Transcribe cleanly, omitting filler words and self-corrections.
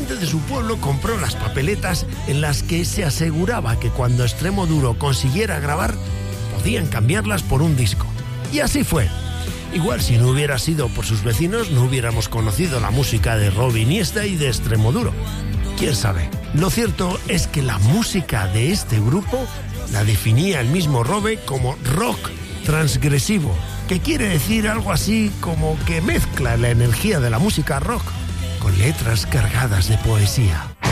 gente de su pueblo compró las papeletas en las que se aseguraba que cuando Extremoduro consiguiera grabar, podían cambiarlas por un disco. Y así fue. Igual si no hubiera sido por sus vecinos, no hubiéramos conocido la música de Robe Iniesta y de Extremoduro. ¿Quién sabe? Lo cierto es que la música de este grupo la definía el mismo Robe como rock transgresivo, que quiere decir algo así como que mezcla la energía de la música rock con letras cargadas de poesía.